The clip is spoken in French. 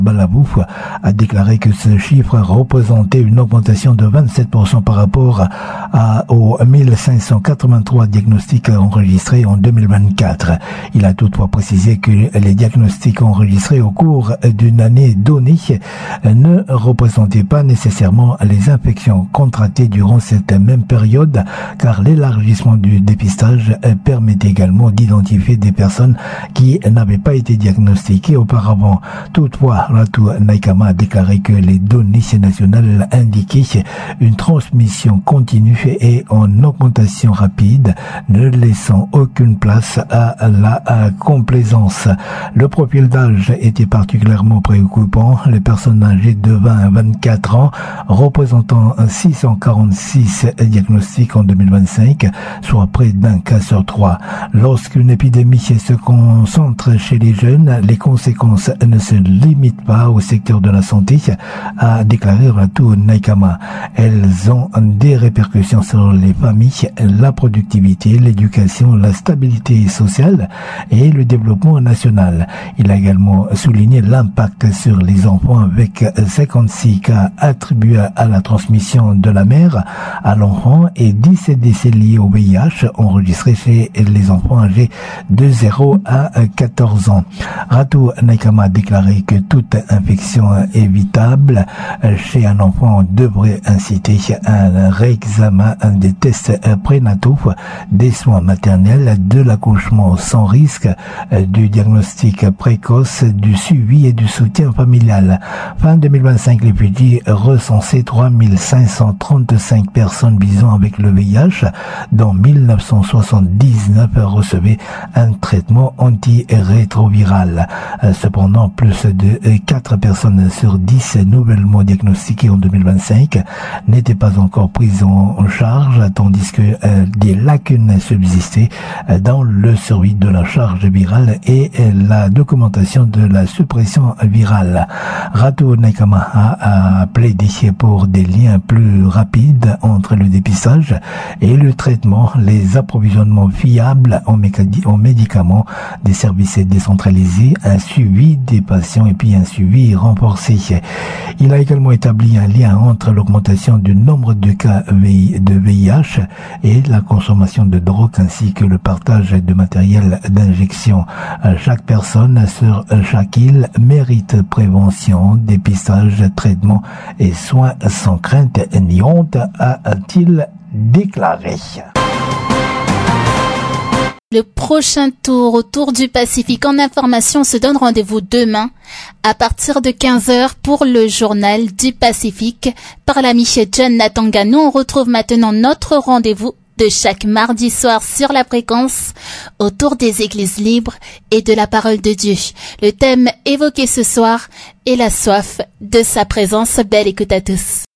Balabouf a déclaré que ce chiffre représentait une augmentation de 27% par rapport aux 1583 diagnostics enregistrés en 2024. Il a toutefois précisé que les diagnostics enregistrés au cours d'une année donnée ne représentaient pas nécessairement les infections contractées durant cette même période, car l'élargissement du dépistage permet également d'identifier des personnes qui n'avaient pas été diagnostiquées auparavant. Toutefois, Ratu Naikama a déclaré que les données nationales indiquaient une transmission continue et en augmentation rapide, ne laissant aucune place à la complaisance. Le profil d'âge était particulièrement préoccupant. Les personnes âgées de 20 à 24 ans représentant 646 diagnostics en 2025, soit près d'un cas sur 3. Lorsqu'une épidémie se concentre chez les jeunes, les conséquences ne se limitent pas au secteur de la santé, a déclaré Ratu Naikama. Elles ont des répercussions sur les familles, la productivité, l'éducation, la stabilité sociale et le développement national. Il a également souligné l'impact sur les enfants avec 56 cas attribués à la transmission de la mère à l'enfant et 17 décès liés au VIH enregistrés chez les enfants âgés de 0 à 14 ans. Ratu Naikama a déclaré que toute infection évitable chez un enfant devrait inciter à un réexamen des tests prénataux, des soins maternels, de l'accouchement sans risque, du diagnostic précoce, du suivi et du soutien familial. Fin 2025, les Fidji recensaient 3535 personnes vivant avec le VIH, dont 1979 recevaient un traitement antirétroviral. Cependant, plus de 4 personnes sur 10 nouvellement diagnostiquées en 2025 n'étaient pas encore prises en charge, tandis que des lacunes subsistaient dans le suivi de la charge virale et la documentation de la suppression virale. Ratu Naikama a plaidé pour des liens plus rapides entre le dépistage et le traitement, les approvisionnements fiables en médicaments, des services décentralisés, un suivi des patients et puis un suivi renforcé. Il a également établi un lien entre l'augmentation du nombre de cas de VIH et la consommation de drogue ainsi que le partage de matériel d'injection. Chaque personne sur chaque île mérite prévention, dépistage, traitement et soins sans crainte ni honte, a-t-il déclaré. Le prochain tour du Pacifique en information se donne rendez-vous demain à partir de 15h pour le journal du Pacifique par l'ami John Natanga. Nous, on retrouve maintenant notre rendez-vous de chaque mardi soir sur la fréquence autour des églises libres et de la parole de Dieu. Le thème évoqué ce soir est la soif de sa présence. Belle écoute à tous.